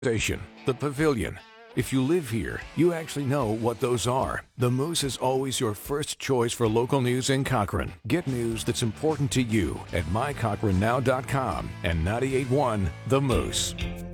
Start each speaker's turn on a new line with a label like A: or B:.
A: Station, the Pavilion. If you live here, you actually know what those are. The Moose is always your first choice for local news in Cochrane. Get news that's important to you at mycochranow.com and 98.1 The Moose.